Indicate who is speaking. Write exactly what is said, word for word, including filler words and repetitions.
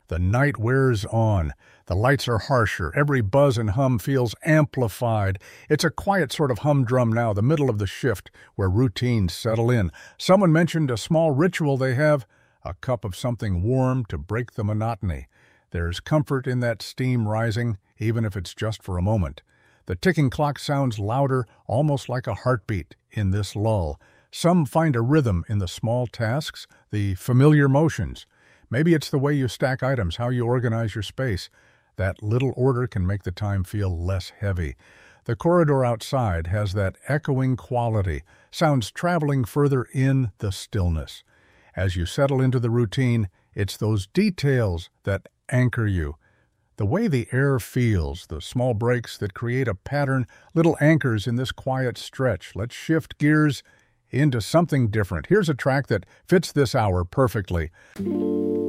Speaker 1: The night wears on. The lights are harsher. Every buzz and hum feels amplified. It's a quiet sort of humdrum now, the middle of the shift, where routines settle in. Someone mentioned a small ritual they have, a cup of something warm to break the monotony. There's comfort in that steam rising, even if it's just for a moment. The ticking clock sounds louder, almost like a heartbeat, in this lull. Some find a rhythm in the small tasks, the familiar motions. Maybe it's the way you stack items, how you organize your space. That little order can make the time feel less heavy. The corridor outside has that echoing quality, sounds traveling further in the stillness. As you settle into the routine, it's those details that anchor you. The way the air feels, the small breaks that create a pattern, little anchors in this quiet stretch. Let's shift gears into something different. Here's a track that fits this hour perfectly.